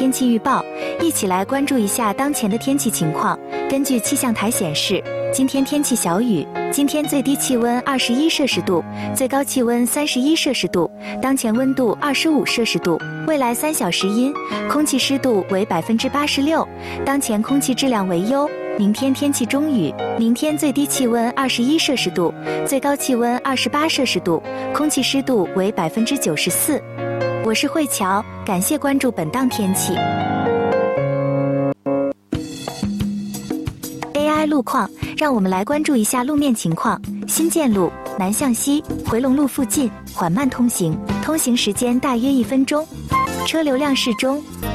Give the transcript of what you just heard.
天气预报，一起来关注一下当前的天气情况。根据气象台显示，今天天气小雨，今天最低气温21摄氏度，最高气温31摄氏度，当前温度25摄氏度。未来3小时阴，空气湿度为86%，当前空气质量为优。明天天气中雨，明天最低气温21摄氏度，最高气温28摄氏度，空气湿度为94%。我是慧乔，感谢关注本档天气。AI 路况，让我们来关注一下路面情况。新建路南向西回龙路附近缓慢通行，通行时间大约1分钟，车流量适中。